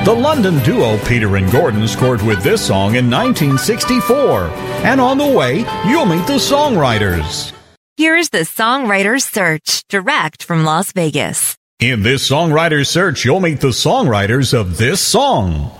The London duo Peter and Gordon scored with this song in 1964. And on the way, you'll meet the songwriters. Here's the Songwriters Search, direct from Las Vegas. In this Songwriters Search, you'll meet the songwriters of this song.